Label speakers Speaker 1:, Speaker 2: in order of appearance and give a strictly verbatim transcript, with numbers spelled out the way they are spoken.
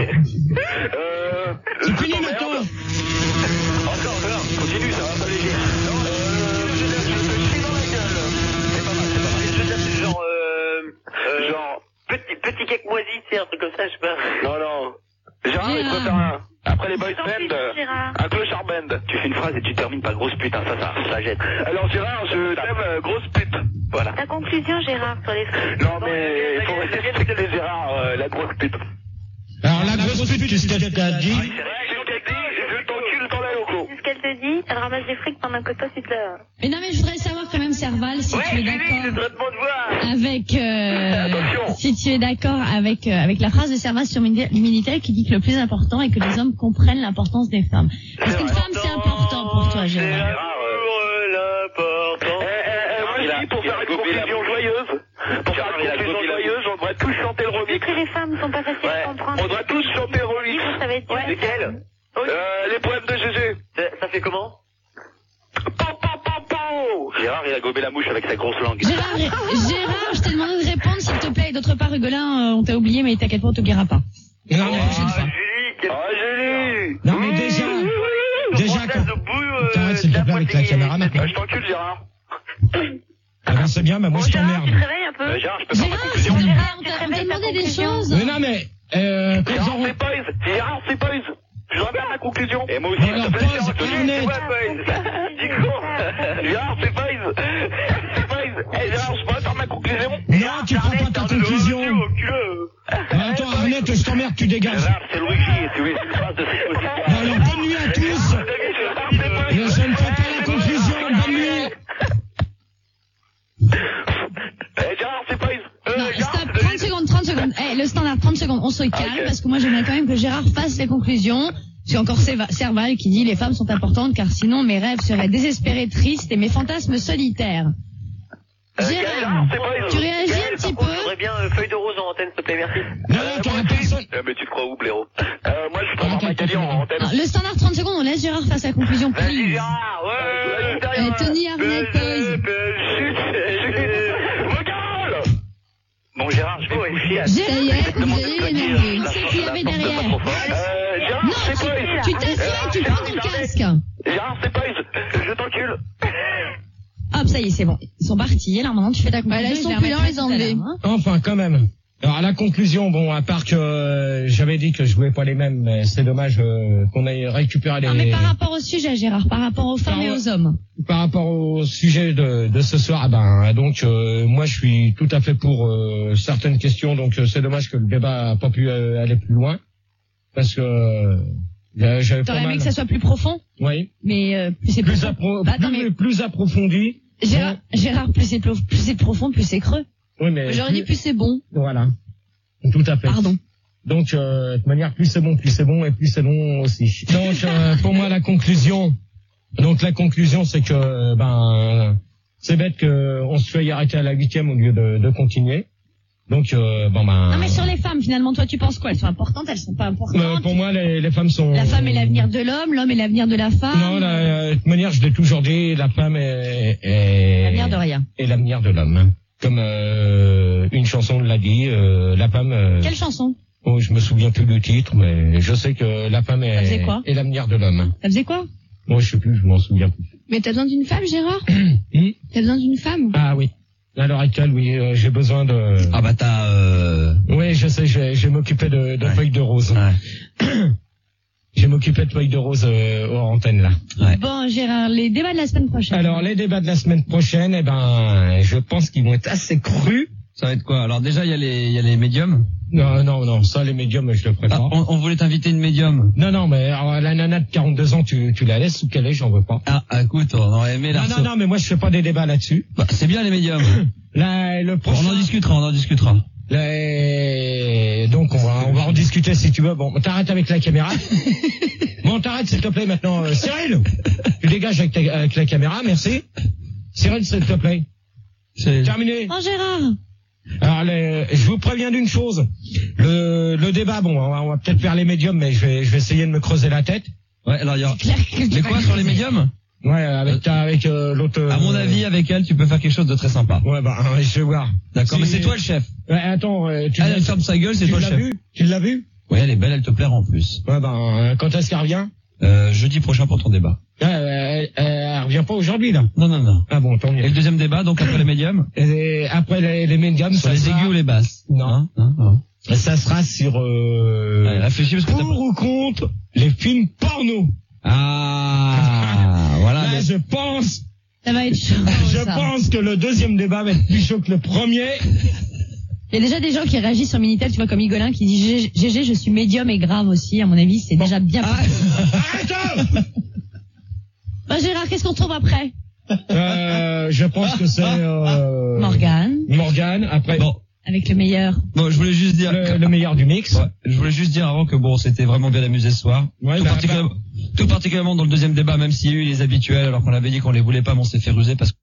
Speaker 1: euh...
Speaker 2: C'est fini maintenant.
Speaker 1: Encore, encore, continue, ça va pas léger. Non, euh... Je te chie dans la gueule. C'est pas mal, c'est pas mal. Je veux dire, c'est genre, euh... euh genre... Petit, petit cake moisi, c'est un truc comme ça, je sais pas. Non, non. Gérard, il peut faire un... Après les boys band, un clochard band. Tu fais une phrase et tu termines par grosse pute, hein, ça, ça, ça jette. Alors Gérard, je t'aime euh, grosse pute. Voilà.
Speaker 3: Ta conclusion, Gérard, sur les...
Speaker 1: Non, mais il faut respecter les Gérard, euh, la grosse pute.
Speaker 2: Alors la grosse pute, qu'est-ce qu'elle t'a dit?
Speaker 1: C'est ce qu'elle dit, je t'encule dans la loco.
Speaker 3: C'est ce qu'elle te dit, elle ramasse des frics pendant que toi tu te la...
Speaker 4: Mais non, mais je voudrais savoir quand même, Serval, si
Speaker 1: ouais,
Speaker 4: tu es
Speaker 1: d'accord
Speaker 4: avec, euh, si tu es d'accord avec, euh, avec la phrase de Serval sur Minitel qui dit que le plus important est que les hommes comprennent l'importance des femmes. Est-ce qu'une femme, c'est important pour toi, Gérard?
Speaker 1: L'important. Eh, eh, pour faire une conclusion joyeuse, pour faire une conclusion joyeuse, on devrait tous chanter le remix.
Speaker 3: Que les femmes sont pas faciles à comprendre.
Speaker 1: On devrait tous chanter le remix.
Speaker 3: Ça va être
Speaker 1: lesquels? Euh, les poèmes de Gégé. Ça fait comment? Gérard, il a gobé la mouche avec sa grosse langue.
Speaker 4: Gérard, Gérard, je t'ai demandé de répondre, s'il te plaît. Et d'autre part, Hugolin, euh, on t'a oublié, mais t'inquiète pas, on t'oubliera pas.
Speaker 2: Non, mais
Speaker 1: oh, Julie, oh, Julie.
Speaker 2: Non, mais déjà, déjà, quand... T'arrêtes, s'il te plaît, avec la caméra, maintenant.
Speaker 1: Je t'encule, Gérard.
Speaker 2: Ah ben, c'est bien, mais moi, je t'emmerde.
Speaker 3: Tu te réveilles un peu?
Speaker 1: Euh, Gérard, je peux faire ma conclusion.
Speaker 4: Gérard, on t'a demandé des choses.
Speaker 2: Mais non, mais, euh, quand
Speaker 1: Gérard,
Speaker 2: on...
Speaker 1: c'est Poise. Gérard, c'est Poise. Je voudrais faire ma conclusion. Et moi aussi,
Speaker 2: alors,
Speaker 1: je te
Speaker 2: Poise,
Speaker 1: Arnett.
Speaker 2: Arnett.
Speaker 1: Dis quoi? Gérard, c'est Poise. C'est Poise. Eh, Gérard, je pourrais faire ma conclusion?
Speaker 2: Non, tu prends pas ta conclusion. Attends, Arnett, je t'emmerde, tu dégages.
Speaker 1: Gérard, c'est Louis G. Tu veux une phrase de cette
Speaker 2: Bon, alors, bonne nuit à tous. Je ne fais pas la conclusion, bonne nuit.
Speaker 1: Eh, Gérard, c'est Poise.
Speaker 4: Non, stop, trente secondes, trente secondes. Eh, le standard, trente secondes, on se calme, okay. Parce que moi j'aimerais quand même que Gérard fasse les conclusions. C'est encore Serval qui dit les femmes sont importantes car sinon mes rêves seraient désespérés, tristes et mes fantasmes solitaires. Euh, Gérard, Gérard tu réagis Gaël, un petit peu.
Speaker 1: J'aimerais bien euh, feuille de rose en antenne, s'il te plaît, merci.
Speaker 2: Non, non, t'aurais personne.
Speaker 1: Euh, mais tu te crois où, blaireau? Euh, moi je prends ma Cali en antenne.
Speaker 4: Non, le standard trente secondes, on laisse Gérard faire sa conclusion, please.
Speaker 1: Vas-y, Gérard, ouais.
Speaker 4: Euh, Tony Arnett, Poise.
Speaker 1: Bon, Gérard, je vais me coucher à...
Speaker 4: Ça y est, vous allez l'énerver. C'est qui y avait derrière?
Speaker 1: Euh, Gérard,
Speaker 4: non,
Speaker 1: c'est Poise.
Speaker 4: Tu t'assois et tu prends ton casque.
Speaker 1: Gérard, c'est Poise. Je t'encule.
Speaker 4: Hop, ça y est, c'est bon. Ils sont partis. Alors maintenant, tu fais ta conclusion.
Speaker 3: Bah, là, ils sont plus là, les Anglais.
Speaker 4: Hein.
Speaker 2: Enfin, quand même. Alors, à la conclusion, bon, à part que euh, j'avais dit que je jouais pas les mêmes, mais c'est dommage euh, qu'on ait récupéré les...
Speaker 4: Non, mais par rapport au sujet, Gérard, par rapport aux femmes
Speaker 2: par,
Speaker 4: et aux hommes.
Speaker 2: Par rapport au sujet de, de ce soir, ben, donc, euh, moi, je suis tout à fait pour euh, certaines questions, donc euh, c'est dommage que le débat a pas pu euh, aller plus loin, parce que... Euh, j'avais
Speaker 4: T'aurais
Speaker 2: pas
Speaker 4: aimé
Speaker 2: mal...
Speaker 4: que ça soit plus profond?
Speaker 2: Oui.
Speaker 4: Mais euh, plus c'est
Speaker 2: plus,
Speaker 4: profond.
Speaker 2: appro...
Speaker 4: Bah, attends,
Speaker 2: plus,
Speaker 4: mais...
Speaker 2: plus approfondi.
Speaker 4: Gérard,
Speaker 2: bon.
Speaker 4: Gérard, plus c'est plus c'est profond, plus c'est creux.
Speaker 2: Oui, mais
Speaker 4: j'aurais
Speaker 2: plus...
Speaker 4: dit plus c'est bon.
Speaker 2: Voilà. Tout à fait.
Speaker 4: Pardon.
Speaker 2: Donc, euh, de toute manière, plus c'est bon, plus c'est bon, et plus c'est bon aussi. Donc, euh, pour moi, la conclusion, donc la conclusion, c'est que, ben, c'est bête qu'on se fait y arrêter à la huitième au lieu de, de continuer. Donc, euh, bon, ben.
Speaker 4: Non, mais sur les femmes, finalement, toi, tu penses quoi? Elles sont importantes, elles sont pas importantes?
Speaker 2: Euh, pour moi, les, les femmes sont...
Speaker 4: La femme est l'avenir de l'homme, l'homme est l'avenir de la femme.
Speaker 2: Non, la, de toute manière, je l'ai toujours dit, la femme est... est
Speaker 4: l'avenir de rien.
Speaker 2: Et l'avenir de l'homme. Comme euh, une chanson l'a dit, euh, la femme... Euh,
Speaker 4: Quelle chanson?
Speaker 2: Oh, je me souviens plus du titre, mais je sais que la femme est, est l'avenir de l'homme.
Speaker 4: Ça faisait quoi?
Speaker 2: Moi, je sais plus, je m'en souviens plus.
Speaker 3: Mais t'as besoin d'une femme, Gérard?
Speaker 2: hmm
Speaker 3: T'as besoin d'une femme?
Speaker 2: Ah oui. À l'heure actuelle, oui, euh, j'ai besoin de...
Speaker 5: Ah bah t'as... Euh...
Speaker 2: Oui, je sais, je vais, je vais m'occuper de, de ouais. feuilles de rose.
Speaker 5: Ouais.
Speaker 2: Je vais m'occuper de feuilles de rose euh, hors antenne, là.
Speaker 4: Ouais. Bon, Gérard, les débats de la semaine prochaine.
Speaker 2: Alors, les débats de la semaine prochaine, eh ben, je pense qu'ils vont être assez crus.
Speaker 5: Ça va être quoi? Alors déjà, il y a les, il y a les médiums.
Speaker 2: Non, non, non, ça, les médiums, je le ferai pas.
Speaker 5: Ah, on, on voulait t'inviter une médium.
Speaker 2: Non, non, mais alors, la nana de quarante-deux ans, tu, tu la laisses ou quelle est? J'en veux pas.
Speaker 5: Ah, écoute, on aurait aimé la...
Speaker 2: Non, non, non, mais moi, je fais pas des débats là-dessus.
Speaker 5: Bah, c'est bien, les médiums.
Speaker 2: Là, le prochain...
Speaker 5: Bon, on en discutera, on en discutera.
Speaker 2: Là, donc, on va, on va en discuter si tu veux. Bon, t'arrêtes avec la caméra. Bon, t'arrêtes, s'il te plaît, maintenant. Euh, Cyril, tu dégages avec, ta, avec la caméra, merci. Cyril, s'il te plaît. C'est terminé.
Speaker 4: Oh, Gérard.
Speaker 2: Alors, les, je vous préviens d'une chose. Le, le débat, bon, on va, on va peut-être faire les médiums, mais je vais, je vais essayer de me creuser la tête.
Speaker 5: Ouais, alors, il y a... Mais quoi, sur les médiums?
Speaker 2: Ouais, avec ta, avec euh, l'autre...
Speaker 5: À mon avis, avec elle, tu peux faire quelque chose de très sympa.
Speaker 2: Ouais, bah, je vais voir.
Speaker 5: D'accord,
Speaker 2: si...
Speaker 5: mais c'est toi le chef.
Speaker 2: Ouais, attends, euh, tu
Speaker 5: elle, elle ferme sa gueule, c'est toi le chef.
Speaker 2: Vu tu l'as vu?
Speaker 5: Oui. elle est belle, elle te plaira en plus.
Speaker 2: Ouais, ben, quand est-ce qu'elle revient?
Speaker 5: Euh, jeudi prochain pour ton débat.
Speaker 2: Ah, elle, elle, elle revient pas aujourd'hui, là?
Speaker 5: Non, non, non.
Speaker 2: Ah bon, tant mieux.
Speaker 5: Et le deuxième débat, donc après les médiums?
Speaker 2: Et après les, les médiums,
Speaker 5: Sur
Speaker 2: ça
Speaker 5: les
Speaker 2: sera...
Speaker 5: aigus ou les basses?
Speaker 2: Non.
Speaker 5: Hein, hein, hein.
Speaker 2: Ça sera sur, euh...
Speaker 5: Ouais, réfléchis parce que t'as
Speaker 2: pour ou contre les films porno.
Speaker 5: Ah, voilà.
Speaker 2: Là,
Speaker 5: mais-
Speaker 2: je pense,
Speaker 4: Ça va être chaud.
Speaker 2: je
Speaker 4: ça.
Speaker 2: pense que le deuxième débat va être plus chaud que le premier.
Speaker 4: Il y a déjà des gens qui réagissent sur Minitel, tu vois, comme Igolin qui dit G G, je suis médium et grave aussi. À mon avis, c'est déjà bien.
Speaker 2: Ah, arrête!
Speaker 4: Bah, Gérard, qu'est-ce qu'on trouve après?
Speaker 2: Euh, je pense que c'est, euh...
Speaker 4: Morgane,
Speaker 2: Morgane, après,
Speaker 5: Bon,
Speaker 4: avec le meilleur.
Speaker 5: bon, je voulais juste dire...
Speaker 2: le, le meilleur du mix.
Speaker 5: Ouais, je voulais juste dire avant que bon, c'était vraiment bien amusé ce soir.
Speaker 2: Ouais,
Speaker 5: tout,
Speaker 2: bah,
Speaker 5: particulièrement, tout particulièrement dans le deuxième débat, même s'il y a eu les habituels, alors qu'on avait dit qu'on les voulait pas, mais on s'est fait ruser parce que